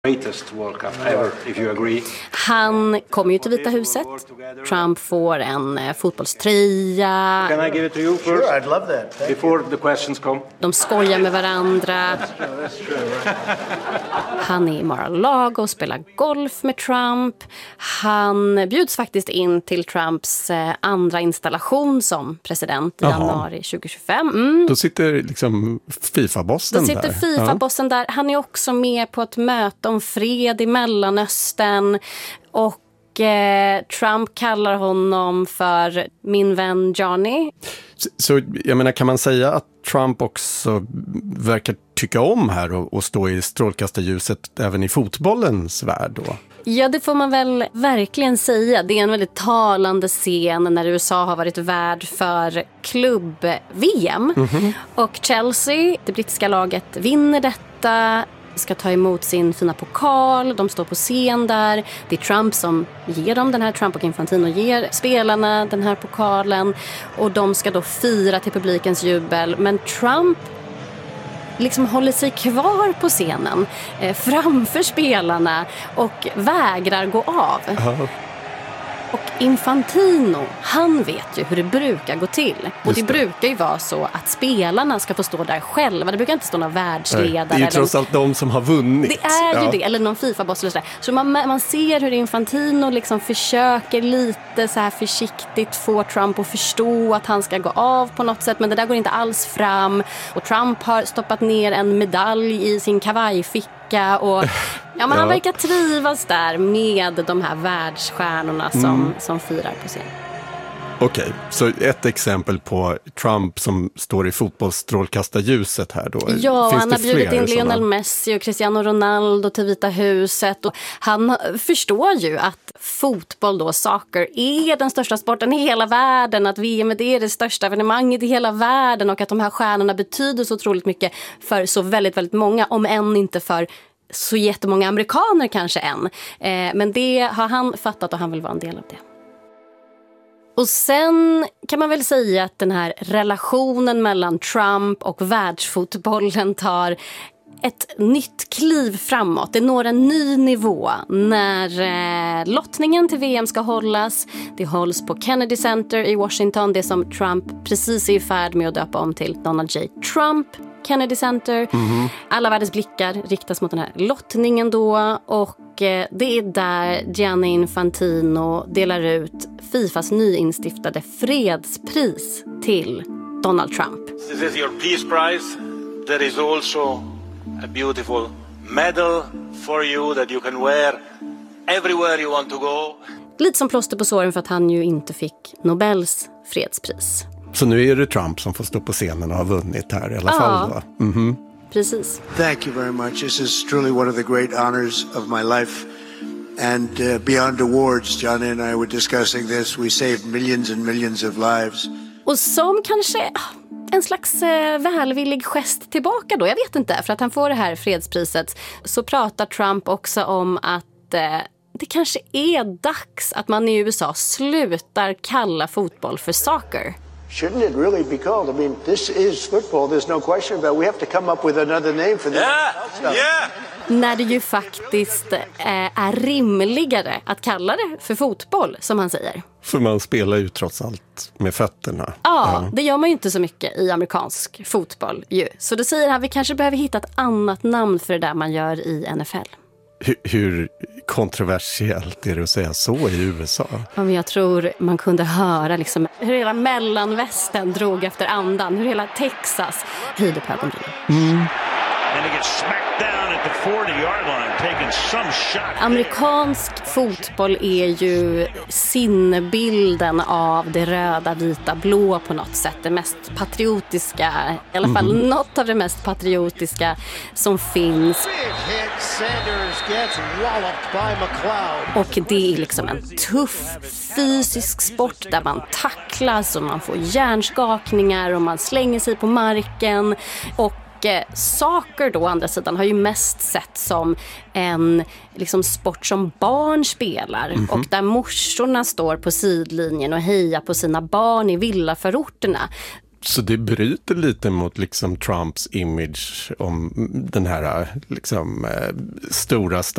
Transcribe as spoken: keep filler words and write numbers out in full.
Greatest World Cup ever, if you agree. Han kommer ju till Vita huset. Trump får en eh, fotbollströja. Can I give it to you first? Sure, I'd love that. Thank Before the questions come. De skojar med varandra. That's true, right? Han är i Mar-a-Lago och spelar golf med Trump. Han bjuds faktiskt in till Trumps eh, andra installation som president i Jaha. januari tjugotjugofem. Mm. Då sitter liksom FIFA-bossen Då sitter där. FIFA-bossen där. Han är också med på ett möte om fred i Mellanöstern. Och eh, Trump kallar honom för min vän Johnny. Så, så jag menar, kan man säga att Trump också verkar tycka om här och, och stå i strålkastarljuset även i fotbollens värld då? Ja, det får man väl verkligen säga. Det är en väldigt talande scen när U S A har varit värd för klubb-V M. Mm-hmm. Och Chelsea, det brittiska laget, vinner detta, ska ta emot sin fina pokal. De står på scen där. Det är Trump som ger dem den här, Trump och Infantino ger spelarna den här pokalen. Och de ska då fira till publikens jubel. Men Trump liksom håller sig kvar på scenen eh, framför spelarna och vägrar gå av. Uh-huh. Och Infantino, han vet ju hur det brukar gå till. Och det. det brukar ju vara så att spelarna ska få stå där själva. Det brukar inte stå någon världsledare. Det är ju trots allt de som har vunnit. Det är ju ja. det, eller någon FIFA-boss eller sådär. Så man, man ser hur Infantino liksom försöker lite så här försiktigt få Trump att förstå att han ska gå av på något sätt. Men det där går inte alls fram. Och Trump har stoppat ner en medalj i sin kavajficka. Och ja, men han ja. verkar trivas där med de här världsstjärnorna som, mm. som firar på scen. Okej, okay, så ett exempel på Trump som står i fotbollsstrålkastarljuset här då. Ja, finns han har bjudit in Lionel sådana? Messi och Cristiano Ronaldo till Vita huset. Och han förstår ju att fotboll då, soccer, är den största sporten i hela världen. Att V M är det största evenemanget i hela världen. Och att de här stjärnorna betyder så otroligt mycket för så väldigt, väldigt många. Om än inte för så jättemånga amerikaner kanske än. Eh, men det har han fattat och han vill vara en del av det. Och sen kan man väl säga att den här relationen mellan Trump och världsfotbollen tar ett nytt kliv framåt. Det når en ny nivå när eh, lottningen till V M ska hållas. Det hålls på Kennedy Center i Washington. Det som Trump precis är i färd med att döpa om till Donald J. Trump Kennedy Center. Mm-hmm. Alla världens blickar riktas mot den här lottningen då. Och eh, det är där Gianni Infantino delar ut FIFAs nyinstiftade fredspris till Donald Trump. This is your peace prize. There is also a beautiful medal for you that you can wear everywhere you want to go. Lite som plåster på såren för att han ju inte fick Nobels fredspris. Så nu är det Trump som får stå på scenen och har vunnit här i alla ja. fall då. Mm-hmm. Precis. Thank you very much. This is truly one of the great honors of my life. And uh, beyond awards, Johnny and I were discussing this. We saved millions and millions of lives. Och som kanske en slags eh, välvillig gest tillbaka då, jag vet inte, för att han får det här fredspriset, så pratar Trump också om att eh, det kanske är dags att man i U S A slutar kalla fotboll för soccer. Shouldn't it really be called? I mean, this is football. There's no question about it. We have to come up with another name for this. Yeah, yeah. När det ju faktiskt eh, är rimligare att kalla det för fotboll, som han säger. För man spelar ju trots allt med fötterna. Ja, ja, det gör man ju inte så mycket i amerikansk fotboll ju. Så då säger han, vi kanske behöver hitta ett annat namn för det där man gör i N F L. Hur, hur kontroversiellt är det att säga så i U S A? Ja, men jag tror man kunde höra liksom hur hela mellanvästern drog efter andan. Hur hela Texas höjde på ögonbrynen. Mm. Amerikansk fotboll är ju sinnebilden av det röda, vita, blå på något sätt. Det mest patriotiska, i alla fall mm. något av det mest patriotiska som finns. Och det är liksom en tuff fysisk sport där man tacklas och man får hjärnskakningar och man slänger sig på marken. Och soccer då, å andra sidan, har ju mest sett som en liksom sport som barn spelar. Mm-hmm. Och där morsorna står på sidlinjen och hejar på sina barn i villaförorterna. Så det bryter lite mot liksom Trumps image om den här liksom, stora